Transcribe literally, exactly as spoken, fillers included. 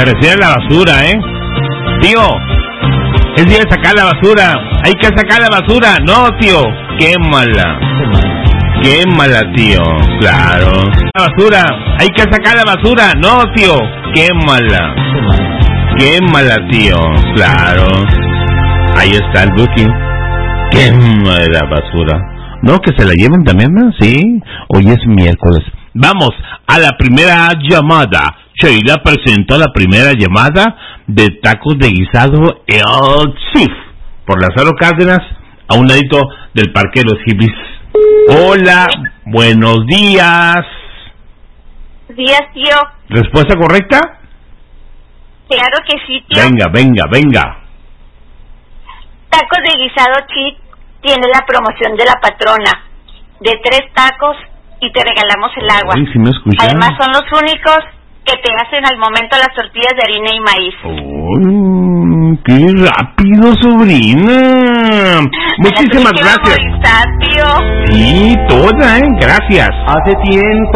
Se refiere a la basura, ¿eh? Tío, es día de sacar la basura. Hay que sacar la basura. No, tío. Quémala. Quémala, tío. Claro. La basura. Hay que sacar la basura. No, tío. Quémala. Quémala, tío. Claro. Ahí está el booking. Quema la basura. No, que se la lleven también, ¿no? Sí. Hoy es miércoles. Vamos a la primera llamada. Sheila presenta la primera llamada de tacos de guisado El Chief por Lázaro Cárdenas, a un ladito del Parque de los Hippies. Hola, buenos días. Buenos días, tío. ¿Respuesta correcta? Claro que sí, tío. Venga, venga, venga. Tacos de guisado Chief tiene la promoción de la patrona de tres tacos y te regalamos el agua. Ay, ¿sí me escuchan? Además son los únicos que te hacen al momento las tortillas de harina y maíz. ¡Oh, qué rápido, sobrina! Muchísimas gracias. ¿Cómo estás, tío? Sí, toda, ¿eh? Gracias. Hace tiempo